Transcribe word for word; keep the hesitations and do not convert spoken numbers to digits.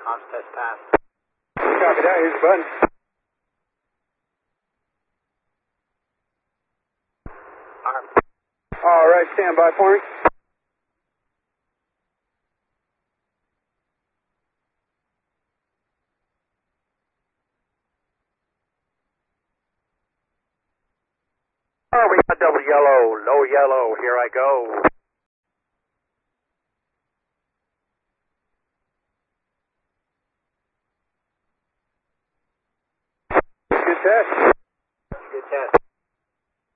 Comms test pass. Copy that, here's the button. Arm. Alright, stand by for me. Oh, we got double yellow, low yellow, here I go. Good test. Good test.